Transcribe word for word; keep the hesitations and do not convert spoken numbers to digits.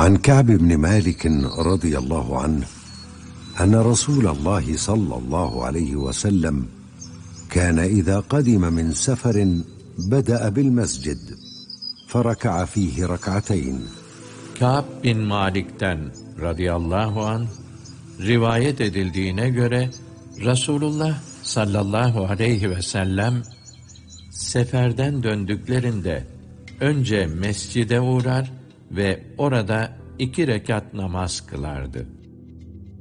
عن كعب بن مالك رضي الله عنه أن رسول الله صلى الله عليه وسلم كان إذا قدم من سفر بدأ بالمسجد فركع فيه ركعتين. Kâb bin Malik'ten radıyallahu anh rivayet edildiğine göre Resulullah sallallahu aleyhi ve sellem seferden döndüklerinde önce mescide uğrar ve orada iki rekat namaz kılardı.